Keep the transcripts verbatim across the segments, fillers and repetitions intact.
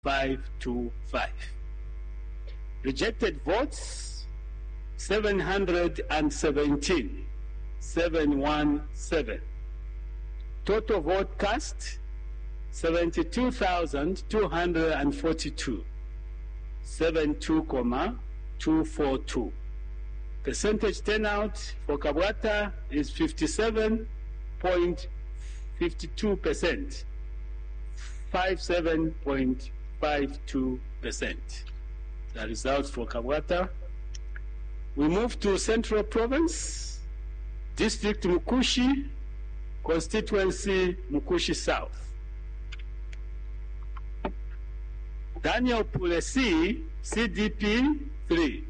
five two five. Rejected votes, seven hundred seventeen, seven one seven. Total vote cast, seventy-two thousand two hundred forty-two, seventy-two comma two four two. Percentage turnout for Kabwata is fifty-seven point five two percent, fifty-seven point five two percent. The results for Kabwata. We move to Central Province, District Mukushi, Constituency Mukushi South. Daniel Pulesi, C D P three.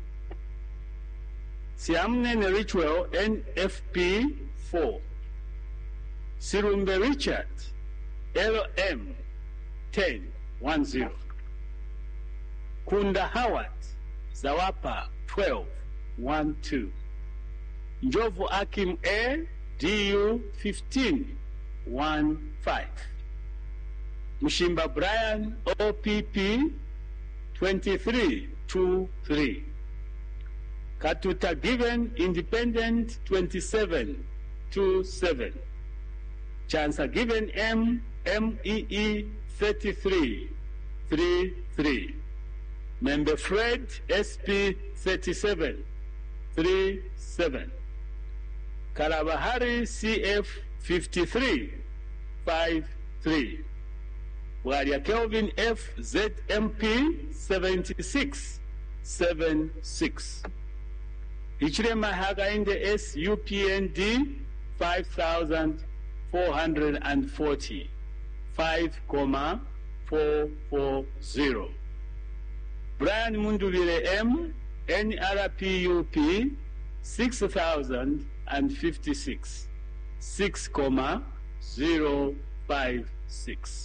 Siamne Ritual, N F P four. Sirumbe Richard, L M ten one zero. Kunda Howard, Zawapa twelve one two. Njovu Akim A, D U fifteen one five. Mushimba Brian, O P P twenty-three two three. Katuta Given Independent twenty-seven two seven. Chancer Given M, M E E thirty-three three three. Member Fred, S P thirty-seven three seven. Kalabahari, C F fifty-three five three. Waria Kelvin, F, Z M P seventy-six seven six. Ichirema Hagainde, S, U P N D five thousand four hundred forty, five comma four four zero. Brian Munduvire M, N R P U P six thousand fifty-six, six comma zero five six.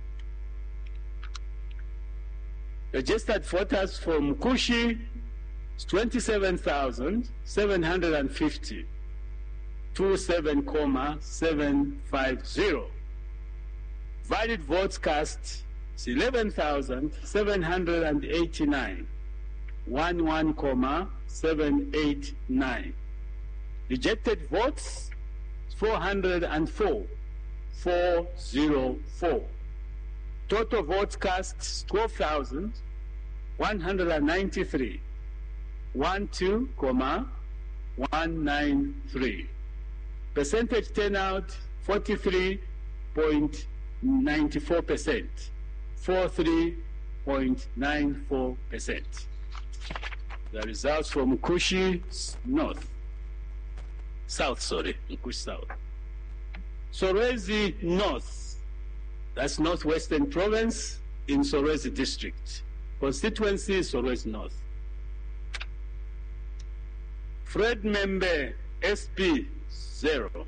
Registered voters for Mukushi is twenty-seven thousand seven hundred fifty, twenty-seven comma seven five zero. Valid votes cast is eleven thousand seven hundred eighty-nine, eleven comma seven eight nine. Rejected votes is four hundred four, four oh four. Total votes cast is twelve thousand one hundred ninety-three, twelve comma one nine three. Percentage turnout forty-three point nine four percent, forty-three point nine four percent. The results from Mukushi North, South, sorry, Mukushi South. Sorwezi North, that's Northwestern Province in Sorwezi District. Constituency Sorwezi North. Fred Membe, S P zero.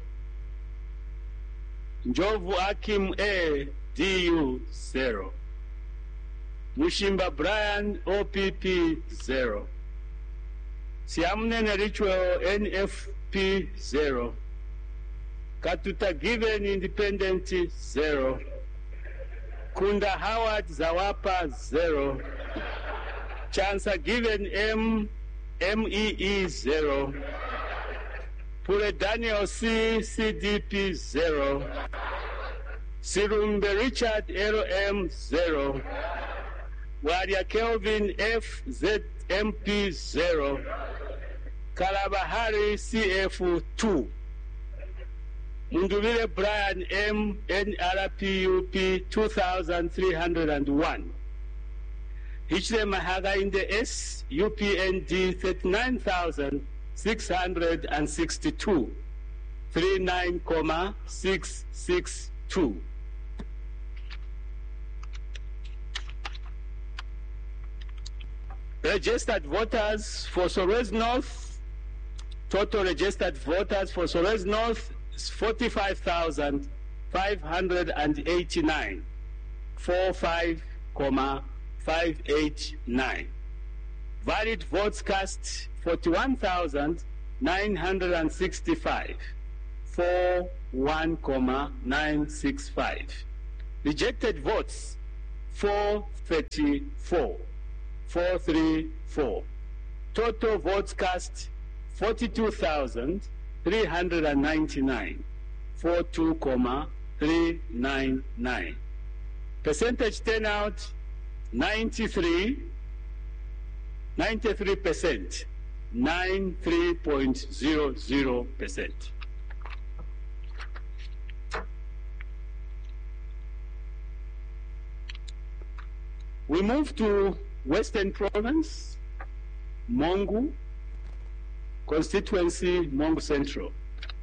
Njovu Akim A, D U zero. Mushimba Brian, O P P zero. Siamne Ritual, N F P zero. Katuta Given Independent zero. Kunda Howard Zawapa zero. Chancer Given M, M E E zero. Pure Daniel C, C D P zero. Sirumbe Richard, L M zero. Waria Kelvin, F, Z M P zero. Kalabahari, C F two. Munduvile Brian M, N R P U P two thousand three hundred one. Hichle Mahaga in the S, U P N D thirty-nine thousand six hundred sixty-two, thirty-nine comma six six two. Registered voters for Sorwezi North, total registered voters for Sorwezi North is forty-five thousand five hundred eighty-nine, forty-five comma five eight nine. Valid votes cast forty-one thousand nine hundred sixty-five, forty-one comma nine six five. Rejected votes four thirty-four, four thirty-four. Total votes cast, forty-two thousand three hundred ninety-nine, forty-two, three ninety-nine. Percentage turnout, ninety-three, ninety-three percent, ninety-three point zero zero percent. We move to Western Province, Mongu, constituency, Mongu Central.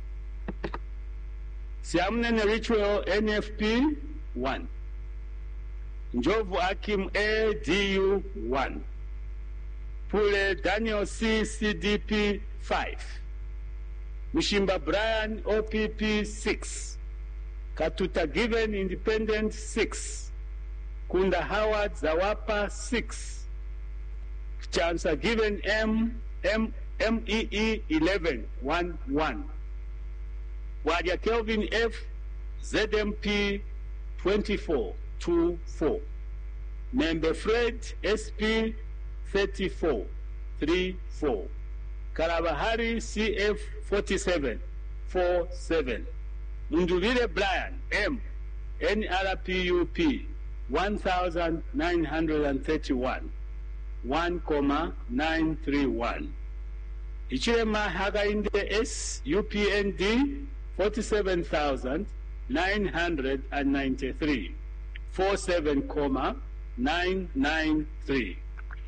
Siamnene Ritual N F P, one. Njovu Akim A, D U, one. Pule Daniel C, C D P, five. Mushimba Brian, O P P, six. Katuta Given Independent, six. Kunda Howard Zawapa, six. Chansa Given M, M, M E E, eleven, one, one. Wadia Kelvin F, Z M P, twenty-four, two, four. Member Fred, S P, thirty-four, three, four. Karabahari, C F, forty-seven, four, seven. Munduvile Brian, M, N R P U P, one thousand nine hundred thirty-one, one, nine three one. Ichirema Hagainde S, U P N D, forty-seven thousand nine hundred ninety-three, forty-seven, nine nine three.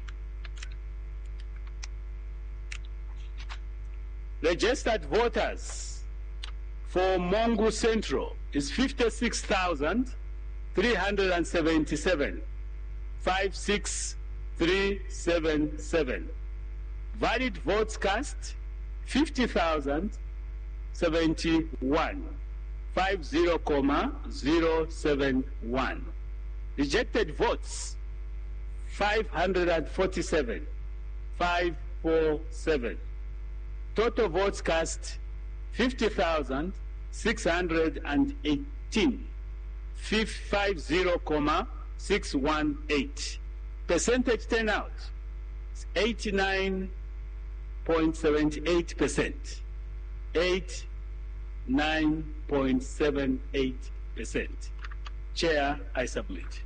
Registered voters for Mongu Central is fifty-six thousand three hundred seventy-seven, five six three seven seven. Valid votes cast, fifty thousand seventy-one, five zero, zero seven one. Rejected votes, five hundred forty-seven, five four seven. Total votes cast, fifty thousand six hundred eighteen, five zero, six one eight. Percentage turnout, eighty-nine point seven eight percent. eighty-nine point seven eight percent. Chair, I submit.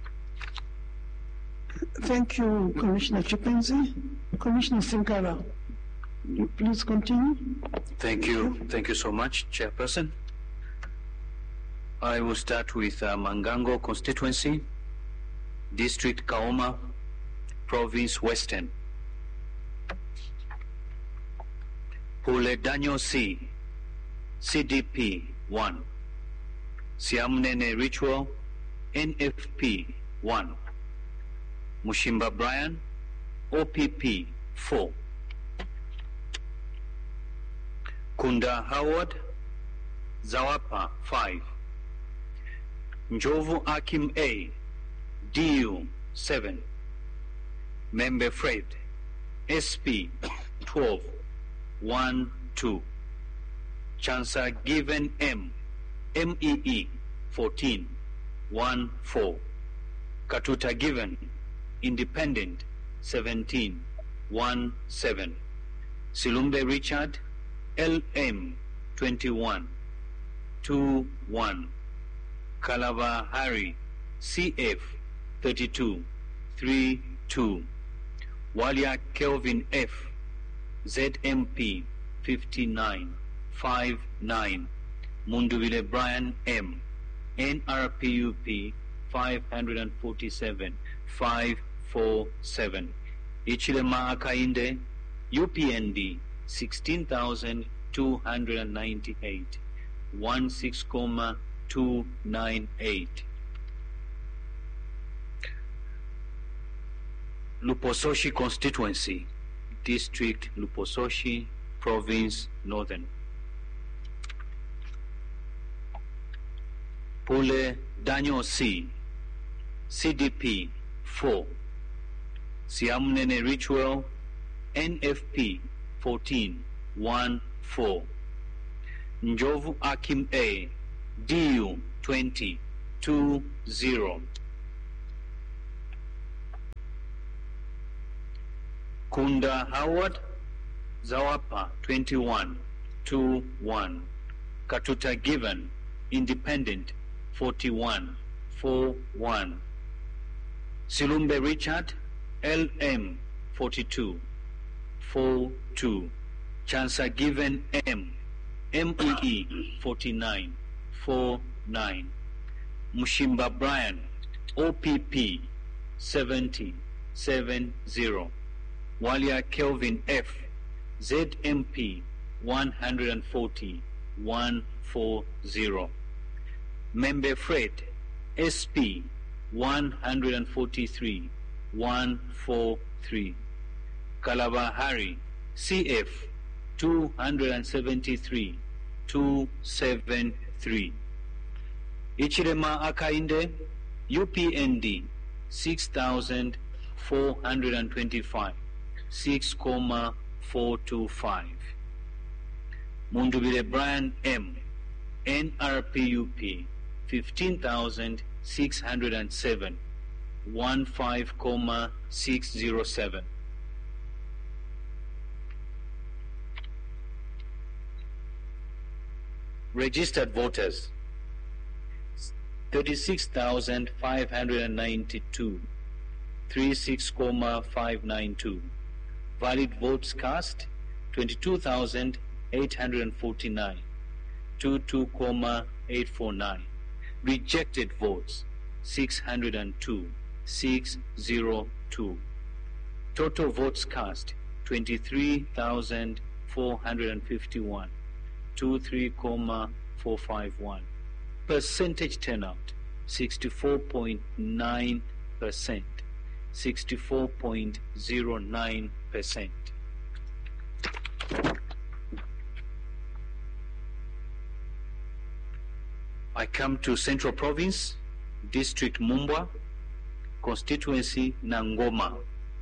Thank you, Commissioner Chipenzi. Commissioner Sinkara, you please continue. Thank you. Thank you so much, Chairperson. I will start with uh, Mangango constituency, District Kaoma, Province Western. Pule Daniel C, C D P, one. Siamnene Ritual, N F P, one. Mushimba Brian, O P P, four. Kunda Howard, Zawapa, five. Njovu Akim A, D U, seven. Member Fred, S P, twelve, one, two. Chansa Given M, M E E, fourteen, one, four. Katuta Given, Independent, seventeen, one, seven. Silumbe Richard, L M, twenty-one, two, one. Kalava Hari, C F, thirty-two, three, two. Walia Kelvin F, Z M P, fifty-nine, five, nine. Munduvile Brian M, N R P U P, five hundred forty-seven, five four seven. Ichilema Akainde, U P N D, sixteen thousand two hundred ninety-eight, sixteen, two ninety-eight. Lupososhi constituency, District Lupososhi, Province Northern. Pule Daniel C, C D P, four. Siamnene Ritual, N F P, fourteen, one, four. Njovu Akim A, D U, twenty, two, zero. Kunda Howard, Zawapa twenty-one, two one. Katuta Given, Independent forty-one, four one. Silumbe Richard, L M forty-two, four two. Chansa Given M, M E E forty-nine, four nine. Mushimba Brian, O P P seventy, seven zero. Walia Kelvin F, Z M P one forty, one four zero. Membe Fred, S P one forty-three, one four three. Kalabahari, C F two seventy-three, two seven three. Ichirema Akainde, U P N D six thousand four hundred twenty-five, six comma four two five. Mundubile Brian M, N R P U P fifteen thousand six hundred seven, one five comma six zero seven. Registered voters thirty-six thousand five hundred ninety-two, thirty-six comma five nine two. Valid votes cast twenty-two thousand eight hundred forty-nine, twenty-two comma eight four nine. Rejected votes six hundred two, six hundred two. Total votes cast twenty-three thousand four hundred fifty-one, twenty-three comma four five one. Percentage turnout sixty-four point nine percent, sixty-four point zero nine percent. I come to Central Province, District Mumbwa, Constituency Nangoma.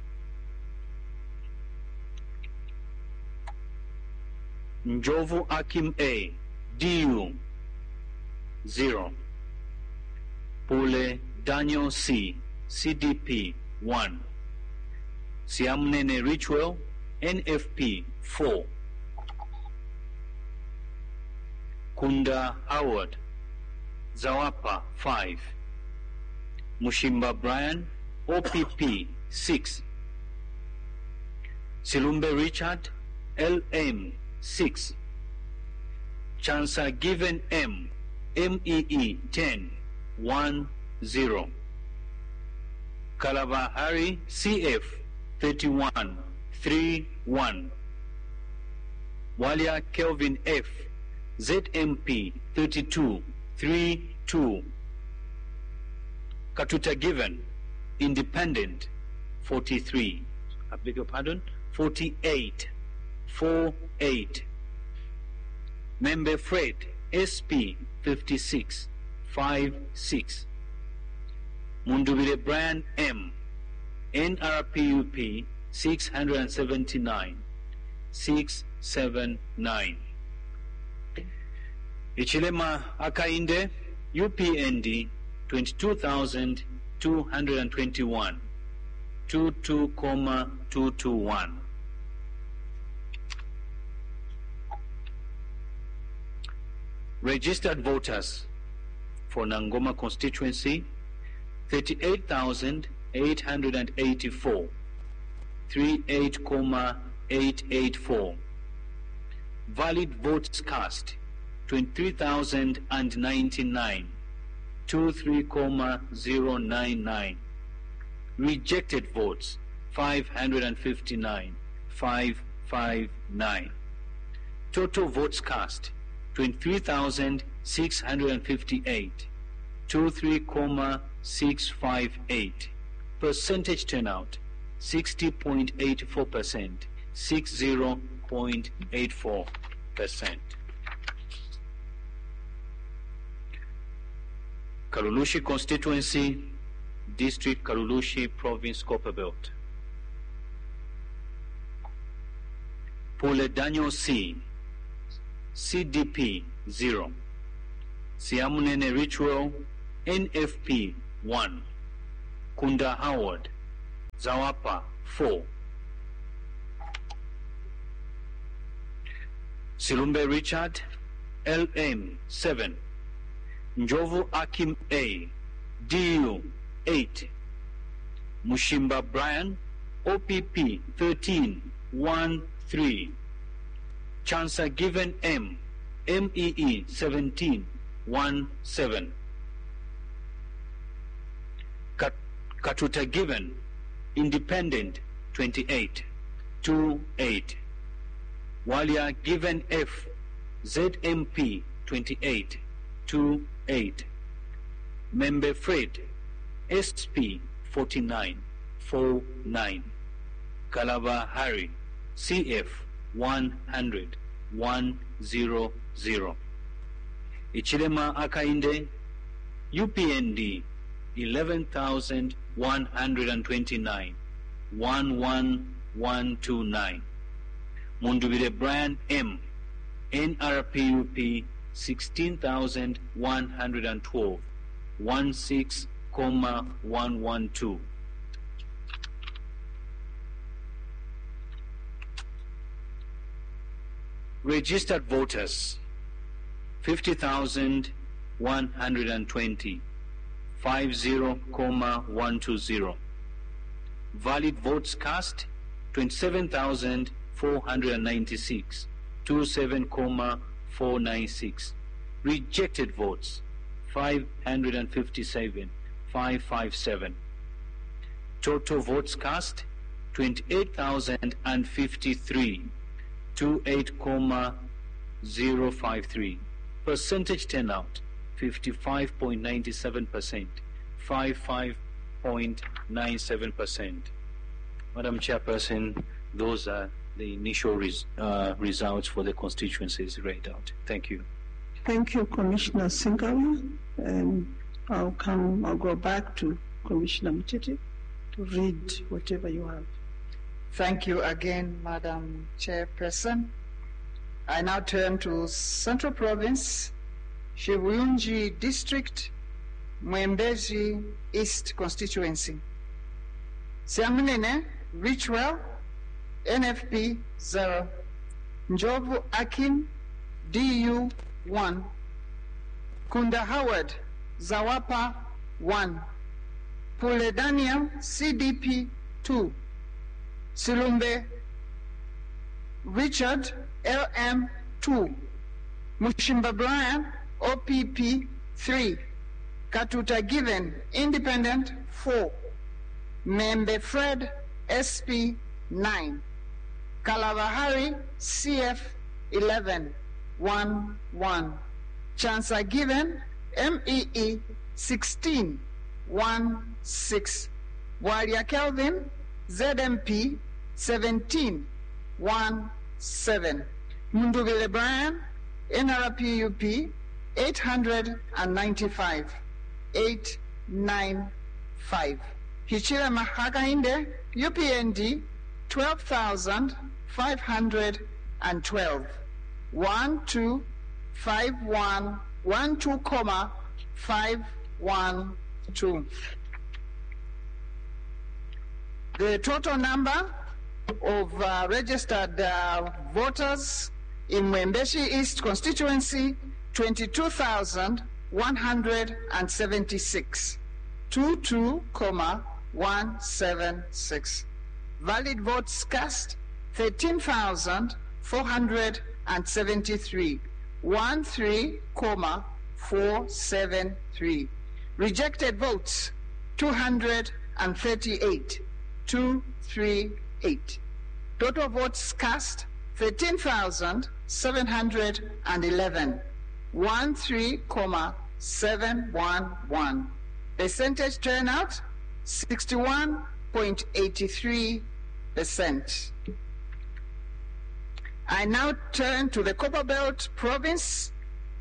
Njovu Akim A, D U zero. Pule Daniel C, C D P one. Siamnene Ritual, N F P four. Kunda Howard, Zawapa five. Mushimba Brian, O P P six. Silumbe Richard, L M six. Chansa Given M, M E E ten, one zero. Kalabahari C F thirty-one, three one. Walia Kelvin F, Z M P thirty-two, three two. Katuta Given, Independent forty-three. I beg your pardon, forty-eight, four eight. Member Fred, S P fifty-six, five six. Mundubile Brian M, N R P U P six hundred seventy-nine, six seven nine. Ichilema Akainde, U P N D twenty-two thousand two hundred twenty-one, twenty-two comma two two one. Registered voters for Nangoma constituency thirty-eight thousand eight hundred eighty-four, thirty-eight comma eight eight four. Valid votes cast twenty-three thousand ninety-nine, twenty-three comma zero nine nine. Rejected votes five hundred fifty-nine, five five nine. Total votes cast twenty-three thousand six hundred fifty-eight, twenty-three comma six five eight. Percentage turnout sixty point eight four percent, sixty point eight four percent. Karulushi constituency, District Karulushi Province Copperbelt. Pule Daniel C, C D P zero. Siamunene Ritual, N F P one. Kunda Howard, Zawapa four. Silumbe Richard, L M seven. Njovu Akim A, D U eight. Mushimba Brian, O P P thirteen one three. Chancer Given M, M E E seventeen one seven. Kat Katuta Given, Independent twenty-eight two eight. Walia Given F, Z M P twenty-eight two eight. Membe Fred, S P forty-nine four nine. Kalaba Harry, C F one hundred one hundred. Ichilema Akainde, U P N D eleven thousand one hundred twenty-nine one one one two nine. Mundubire Brian M, N R P U P sixteen thousand one hundred twelve one six comma one one two. Registered voters fifty thousand one hundred twenty fifty comma one two zero. Valid votes cast twenty-seven thousand four hundred ninety-six twenty-seven comma four nine six. Rejected votes five hundred fifty-seven five fifty-seven. Total votes cast twenty-eight thousand fifty-three twenty-eight comma zero five three. Percentage turnout fifty-five point nine seven percent, fifty-five point nine seven percent. Madam Chairperson, those are the initial res uh, results for the constituencies read out. Thank you. Thank you, Commissioner Singala. And I'll come, I'll go back to Commissioner Mutete to read whatever you have. Thank you again, Madam Chairperson. I now turn to Central Province, Shivuyunji District, Mwembezi East Constituency. Siamunene, Richwell, N F P zero. Njovu Akin, D U one. Kunda Howard, Zawapa one. Pule Daniel, C D P two. Silumbe Richard, L M two. Mushimba Brian, O P P three. Katuta Given, Independent four. Membe Fred, S P nine. Kalavahari, C F eleven one one. Chancer Given, M E E sixteen one six. Walia Kelvin, Z M P seventeen one seven. Munduvile Brian, N R P U P eight hundred ninety-five eight ninety-five. Hichira Mahakainde, U P N D twelve thousand five hundred twelve one two five one one two comma five one two. The total number of uh, registered uh, voters in Mwembezi East constituency twenty-two thousand one hundred seventy-six twenty-two comma one seven six. Valid votes cast thirteen thousand four hundred seventy-three thirteen comma four seven three. Rejected votes two hundred thirty-eight two thirty-eight. Total votes cast thirteen thousand seven hundred eleven thirteen comma seven one one. Percentage turnout sixty-one point eight three percent. I now turn to the Copperbelt Province,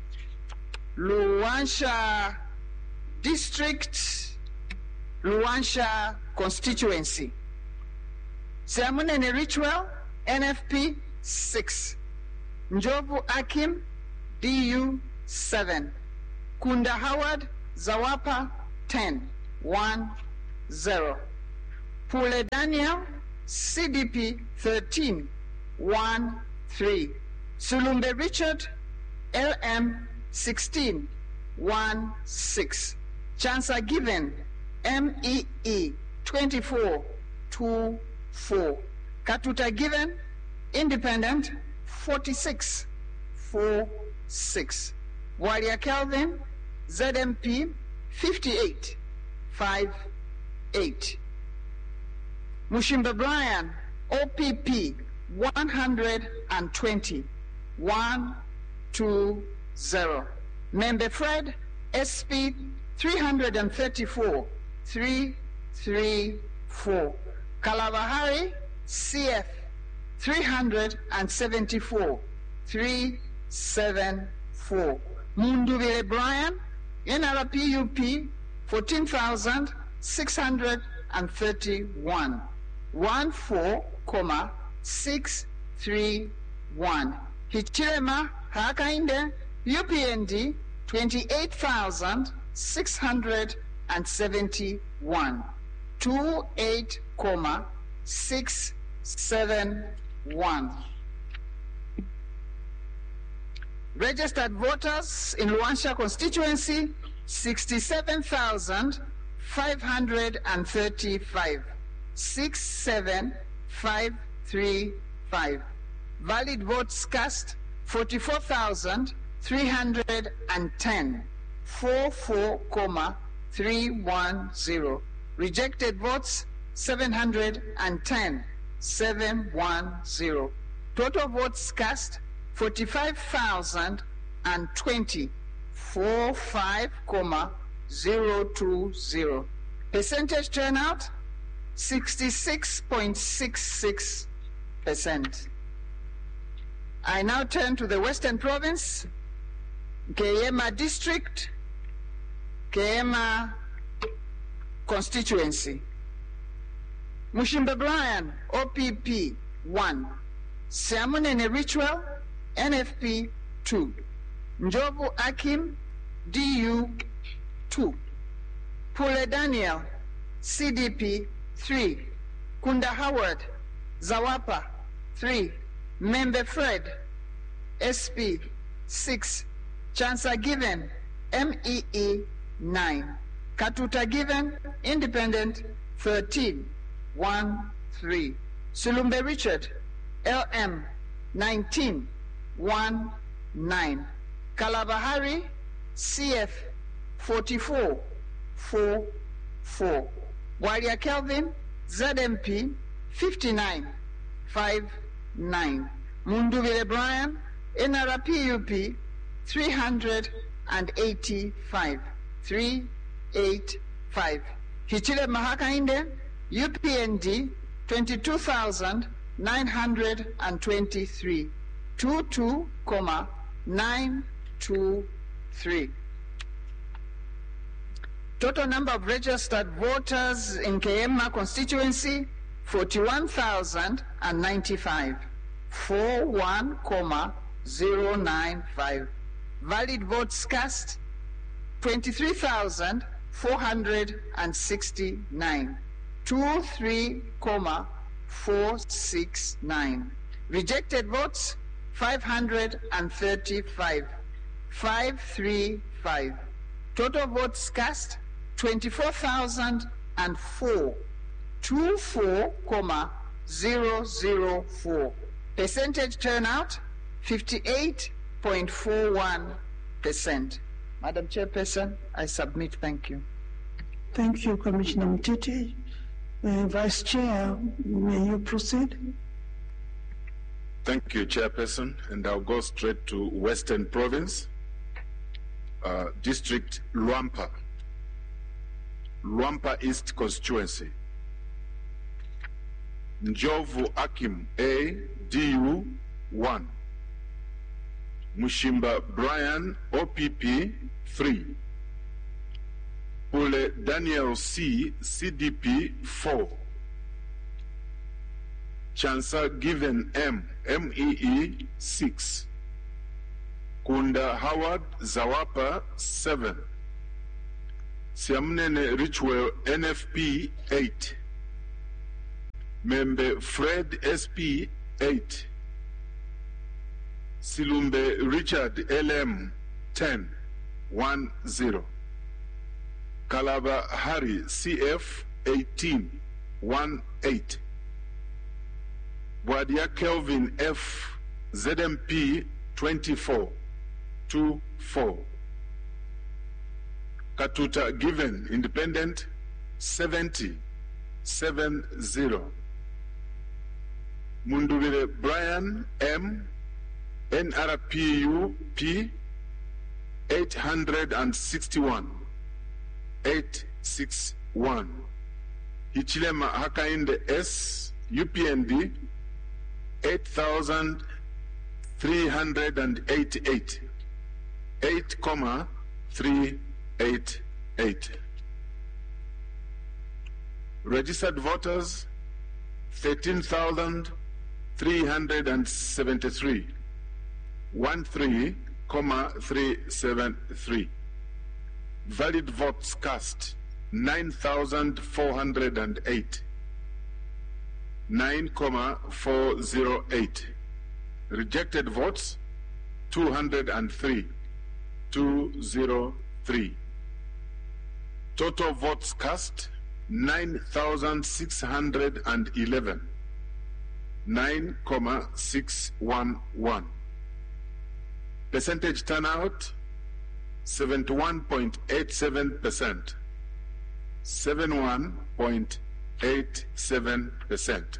Luwansha District, Luwansha Constituency. Siamunene Richwell, N F P six. Njovu Akim, D U seven. Kunda Howard, Zawapa ten one zero. Pule Daniel, C D P thirteen one three. Sulumbe Richard, L M sixteen one six. Chancellor Given, M E E twenty-four two four. Katuta Given, Independent, forty-six four six. Walia Kelvin, Z M P, fifty-eight five eight. Mushimba Brian, O P P, one hundred twenty one two zero. Member Fred, S P, three hundred thirty-four three three four. Kalabahari, C F, three hundred seventy-four three seven four. Munduvile Brian, N R P U P, fourteen thousand six hundred thirty-one. one four, six three one. Hichilema Hakainde, U P N D, twenty-eight thousand six hundred seventy-one. two eight, six seven one. Registered voters in Luansha constituency, sixty-seven thousand five hundred thirty-five. six seven five three five. Valid votes cast, forty-four thousand three hundred ten. forty-four, three ten. Rejected votes, seven hundred ten. seven ten. Total votes cast, forty-five thousand twenty. forty-five, zero two zero. Percentage turnout, sixty-six point six six percent. I now turn to the Western Province, Keyema District, Keyema Constituency. Mushimba Brian, O P P, one. Siamunene Ritual, N F P, two. Njovu Akim, D U, two. Pule Daniel, C D P, three. Kunda Howard, Zawapa, three. Member Fred, S P, six. Chancellor Given, M E E, nine. Katuta Given, Independent, thirteen, one, three. Sulumbe Richard, L M, nineteen, one, nine. Kalabahari, C F, forty-four, four, four. Walia Kelvin, Z M P, fifty-nine, five, nine. Munduvile Brian, N R P U P, three hundred eighty-five, three eighty-five. Hichile Mahakainde, U P N D, twenty-two thousand nine hundred twenty-three, twenty-two, nine two three. Total number of registered voters in Keyema constituency, forty-one thousand ninety-five. forty-one, zero nine five. Valid votes cast, twenty-three thousand four hundred sixty-nine. twenty-three, four sixty-nine. Rejected votes, five hundred thirty-five. five thirty-five. Total votes cast, twenty-four thousand four. twenty-four, zero zero four. Percentage turnout, fifty-eight point four one percent. Madam Chairperson, I submit. Thank you. Thank you, Commissioner Mtete. Uh, Vice Chair, may you proceed? Thank you, Chairperson, and I'll go straight to Western Province, uh, District Luampa, Luampa East Constituency. Njovu Akim A, D U, one. Mushimba Brian, O P P, three. Pule Daniel C, C D P, four. Chancellor Given M, M E E, six. Kunda Howard Zawapa, seven. Siamnene Richwell, N F P, eight. Member Fred, S P, eight. Silumbe Richard L M ten one zero. Kalaba Harry C F eighteen one eight. Bwadia Kelvin F Z M P twenty-four two four. Katuta Given Independent seventy seven zero. Mundubire Brian M N R P U P eight hundred sixty-one eight six one. Hichilema Hakainde S U P N D eight thousand three hundred eighty-eight eight comma three eight eight. Registered voters thirteen thousand three hundred seventy-three one three comma three seven three. Valid votes cast nine thousand four hundred eight nine comma four zero eight. Rejected votes two hundred three two zero three. Total votes cast nine thousand six hundred eleven nine comma six one one. Percentage turnout seventy-one point eight seven percent. seventy-one point eight seven percent.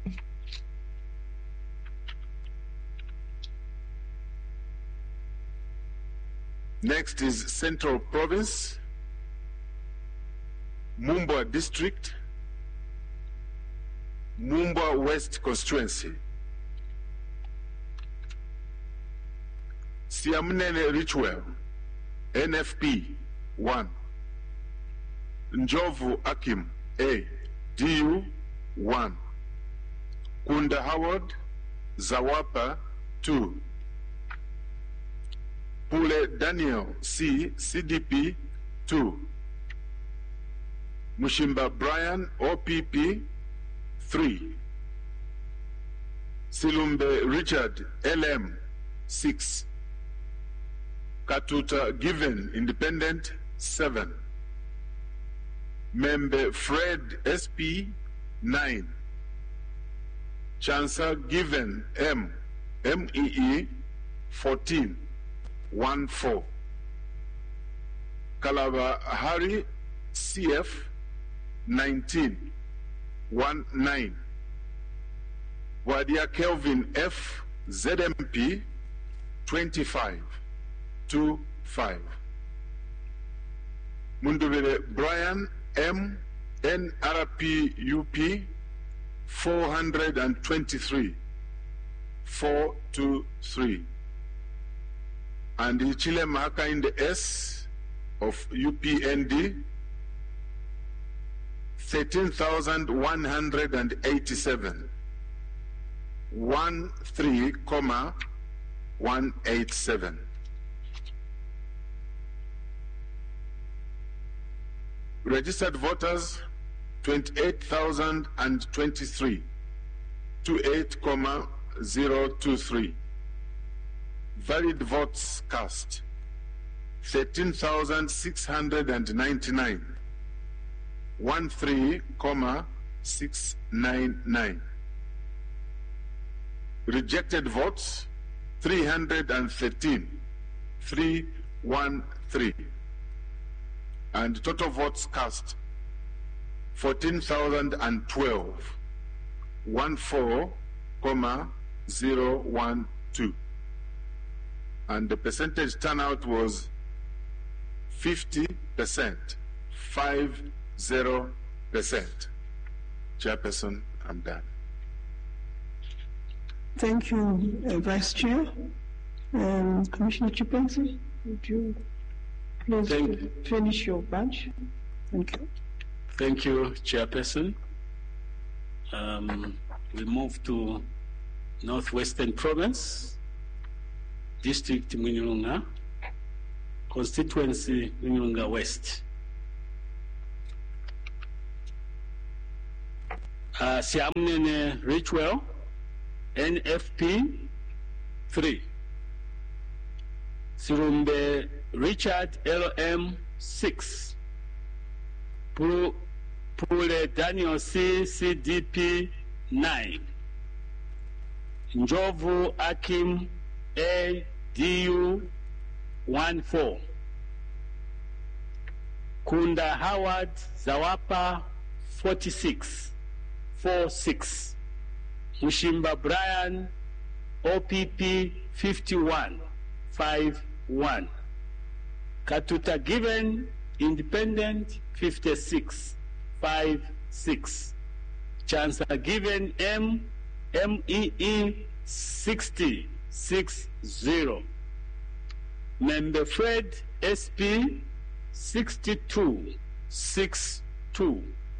Next is Central Province, Mumbwa District, Mumbwa West Constituency. Siamnene Richwell, N F P one. Njovu Akim A, D U one. Kunda Howard, Zawapa two. Pule Daniel C, C D P two. Mushimba Brian O P P three. Silumbe Richard L M six. Katuta Given Independent seven. Membe Fred S P nine. Chancer Given M M E E fourteen one four. Kalaba Harry C F nineteen one nine. Wadia Kelvin F Z M P twenty-five two five. Mundubele Brian M N R P U P four hundred twenty-three four two three. And Ichile Mahaka in the S of U P N D thirteen thousand one hundred eighty-seven one three comma one eight seven. Registered voters twenty-eight thousand twenty-three twenty-eight comma zero two three. Valid votes cast thirteen thousand six hundred ninety-nine thirteen comma six nine nine. Rejected votes three hundred thirteen three one three. And total votes cast fourteen thousand twelve fourteen comma zero one two. And the percentage turnout was fifty percent, five zero percent. Chairperson, I'm done. Thank you, uh, Vice Chair. Um, Commissioner Chipenzi, would you please Thank finish your badge? Thank you. Thank you, Chairperson. Um, we move to Northwestern Province, District Munyurunga, Constituency Munyurunga West. Uh, Siamnene Richwell, N F P three. Sirumbe Richard L M six. Pule Daniel C C D P nine. Njovu Akim A D U one four. Kunda Howard Zawapa forty-six forty-six. Mushimba Brian O P P fifty-one fifty-one. Katuta Given Independent fifty-six fifty-six. Chancellor Given M M E E sixty sixty. Member Fred S P sixty-two sixty-two.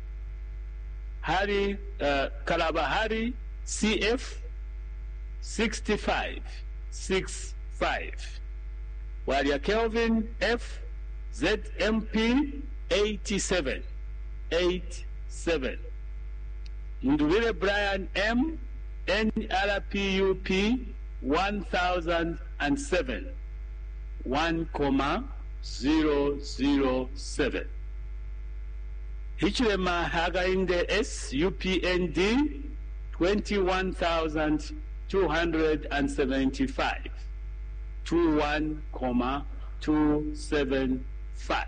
Hari uh, Kalabahari C F sixty-five sixty-five. Walia Kelvin F Z M P eighty-seven eighty-seven. Ndubile Brian M N R P U P one thousand seven one comma zero zero seven. Hichilema Hagainde S U P N D twenty-one thousand two hundred seventy-five twenty-one comma two seven five.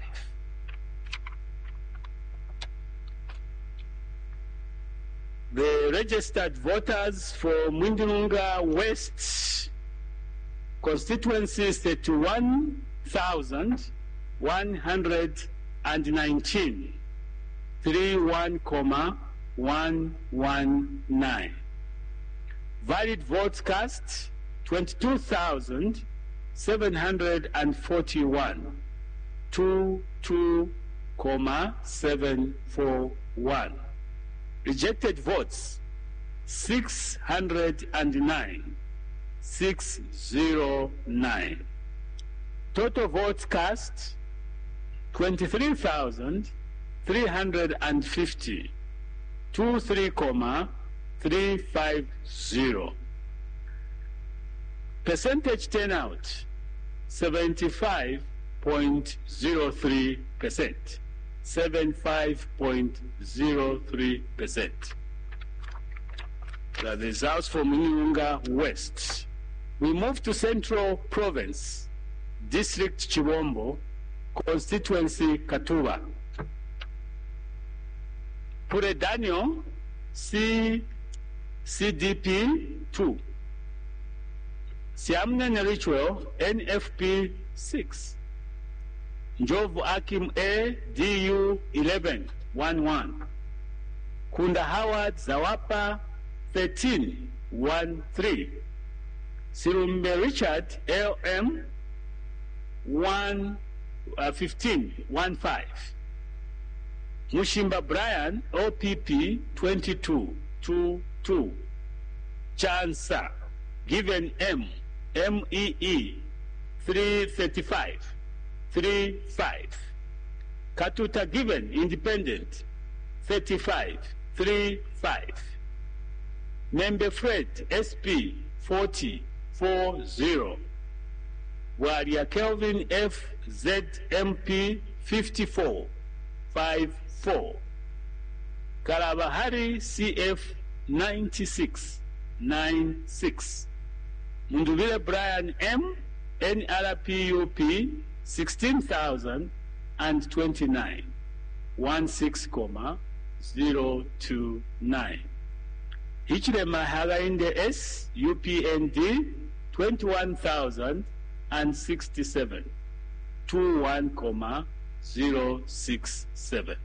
The registered voters for Mwindilunga West constituency is thirty-one thousand one hundred nineteen. thirty-one comma one one nine. Valid votes cast twenty-two thousand seven hundred forty-one. twenty-two comma seven four one. Rejected votes six hundred nine. six hundred nine. Total votes cast twenty-three thousand three hundred fifty. twenty-three comma three fifty. Percentage turnout seventy-five point zero three percent. seventy-five point zero three percent. The results from Mwindilunga West. We move to Central Province, District Chibombo, Constituency Katuba. Pure Daniel C C D P two. Siamne Nerichwell N F P six. Njovu Akim A D U eleven eleven. Kunda Howard Zawapa thirteen thirteen. Sirumbe Richard L M one fifteen fifteen. Mushimba Brian O P P twenty-two twenty-two. Chansa Given M M E E three thirty-five thirty-five. Katuta Given Independent thirty-five thirty-five. Member Fred S P forty forty. Waria Kelvin F Z M P fifty-four fifty-four. Kalabahari C F ninety-six ninety-six. Mundubile Brian M N R P U P sixteen thousand twenty-nine. sixteen comma zero two nine. Hichilema Hagainde S U P N D twenty-one thousand sixty-seven. twenty-one comma zero six seven.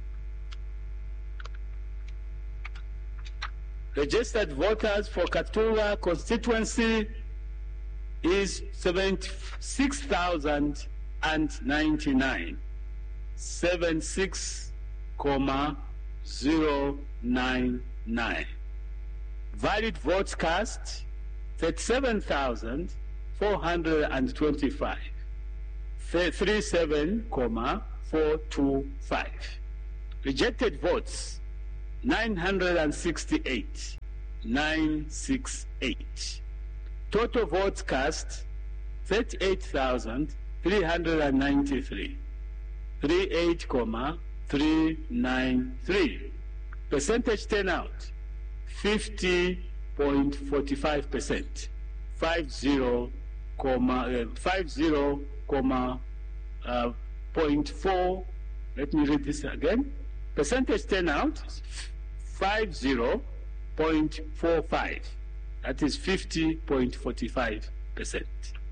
Registered voters for Katunga constituency is seventy-six thousand ninety-nine. seventy-six comma zero nine nine. Valid votes cast thirty-seven thousand four hundred twenty-five. thirty-seven comma four two five. Rejected votes nine hundred sixty-eight. nine hundred sixty-eight. Total votes cast thirty-eight thousand three hundred ninety-three. thirty-eight, three ninety-three. Percentage turnout, fifty point four five percent. fifty, comma, fifty, comma, uh, point four. Let me read this again. Percentage turnout, fifty point four five. That is fifty point four five percent.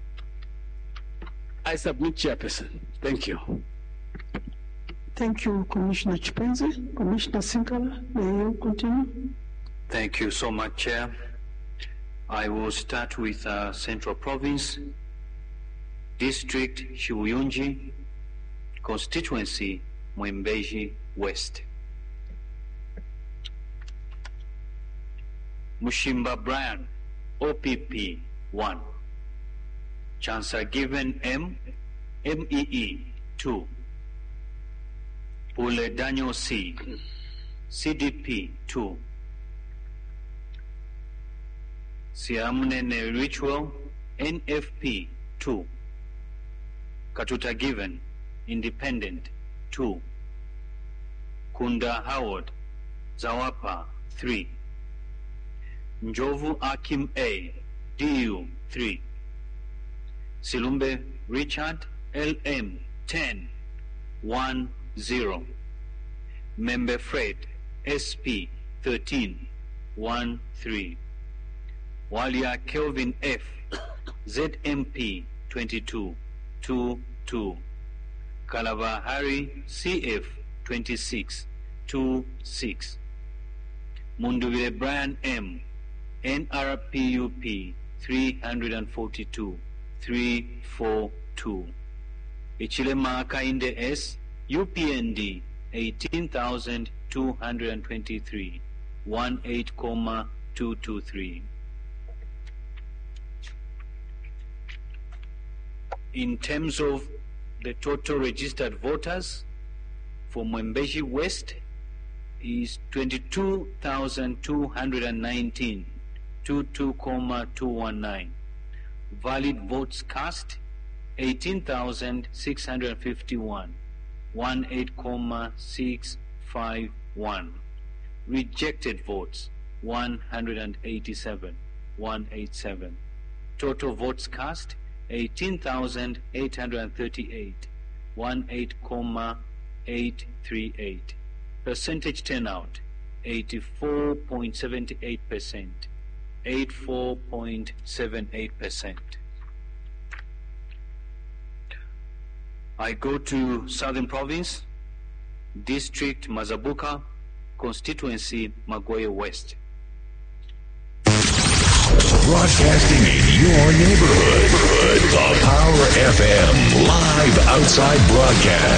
I submit, Chairperson. Thank you. Thank you, Commissioner Chipenze. Commissioner Sinkala, may you continue? Thank you so much, Chair. I will start with uh, Central Province, District Chiuyunji, Constituency Mwembeji West. Mushimba Brian, O P P one. Chancellor Given M, M E E two. Pule Daniel C, C D P two. Siamunene Ritual, N F P two. Katuta Given, Independent two. Kunda Howard, Zawapa three. Njovu Akim A, D U three. Silumbe Richard, L M ten, one zero. Member Fred, S P thirteen, one three. Walia Kelvin F, Z M P twenty-two, two two. Kalava Harry C F twenty-six, two six. Munduvile Brian M, N R P U P three forty-two, three four two. Ichilema Kainde S, U P N D eighteen thousand two hundred twenty-three, eighteen, two two three. In terms of the total registered voters for Mwembeji West is twenty-two thousand two hundred nineteen, twenty-two, two one nine. Valid votes cast eighteen thousand six hundred fifty-one, eighteen, six five one. Rejected votes one hundred eighty-seven, one eighty-seven. Total votes cast eighteen thousand eight hundred thirty-eight, eighteen, eight thirty-eight. Percentage turnout eighty-four point seven eight percent, eighty-four point seven eight percent. I go to Southern Province, District Mazabuka, Constituency Magoye West. Broadcasting in your neighborhood. The Power F M live outside broadcast.